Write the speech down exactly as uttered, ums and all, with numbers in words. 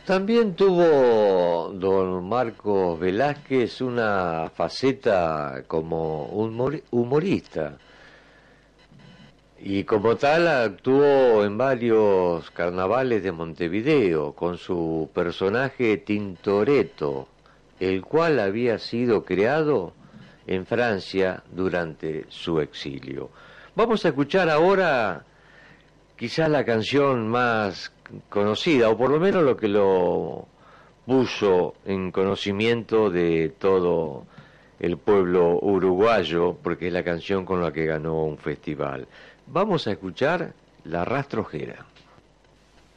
También tuvo don Marcos Velázquez una faceta como humor- humorista y como tal actuó en varios carnavales de Montevideo con su personaje Tintoretto, el cual había sido creado en Francia durante su exilio. Vamos a escuchar ahora quizás la canción más conocida, o por lo menos lo que lo puso en conocimiento de todo el pueblo uruguayo, porque es la canción con la que ganó un festival. Vamos a escuchar La Rastrojera.